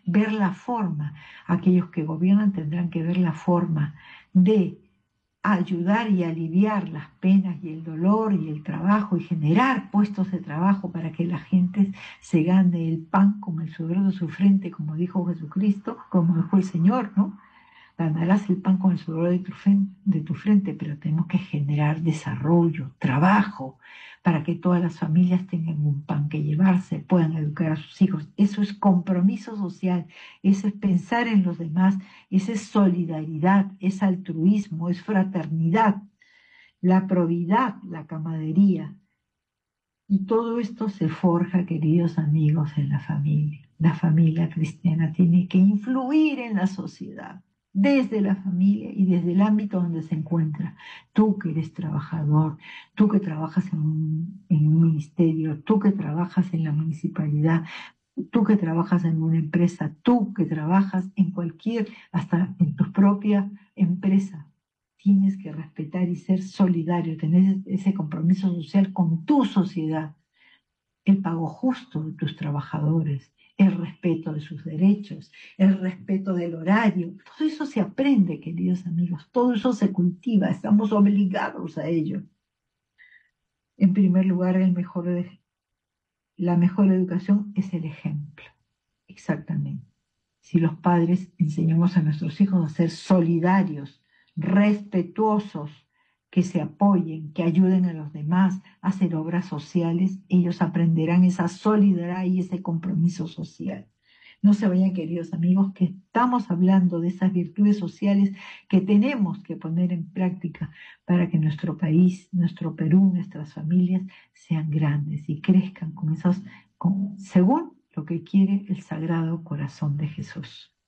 ver la forma, aquellos que gobiernan tendrán que ver la forma de ayudar y aliviar las penas y el dolor y el trabajo y generar puestos de trabajo para que la gente se gane el pan como el sudor de su frente, como dijo Jesucristo, como dijo el Señor, ¿no? Ganarás el pan con el sudor de tu frente, pero tenemos que generar desarrollo, trabajo, para que todas las familias tengan un pan que llevarse, puedan educar a sus hijos. Eso es compromiso social, eso es pensar en los demás, eso es solidaridad, es altruismo, es fraternidad, la probidad, la camaradería. Y todo esto se forja, queridos amigos, en la familia. La familia cristiana tiene que influir en la sociedad, desde la familia y desde el ámbito donde se encuentra. Tú que eres trabajador, tú que trabajas en un ministerio, tú que trabajas en la municipalidad, tú que trabajas en una empresa, tú que trabajas en cualquier, hasta en tu propia empresa. Tienes que respetar y ser solidario, tener ese compromiso social con tu sociedad, el pago justo de tus trabajadores, el respeto de sus derechos, el respeto del horario. Todo eso se aprende, queridos amigos, todo eso se cultiva, estamos obligados a ello. En primer lugar, la mejor educación es el ejemplo, exactamente. Si los padres enseñamos a nuestros hijos a ser solidarios, respetuosos, que se apoyen, que ayuden a los demás a hacer obras sociales, ellos aprenderán esa solidaridad y ese compromiso social. No se vayan, queridos amigos, que estamos hablando de esas virtudes sociales que tenemos que poner en práctica para que nuestro país, nuestro Perú, nuestras familias sean grandes y crezcan según lo que quiere el Sagrado Corazón de Jesús.